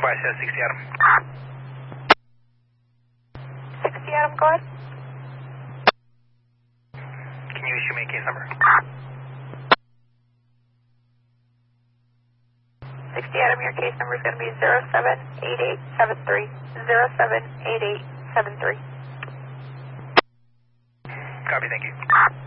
Request 60 Adam. 60 Adam, go ahead. Can you issue me a case number? 60 Adam, your case number is going to be 078873. 078873. Copy, thank you.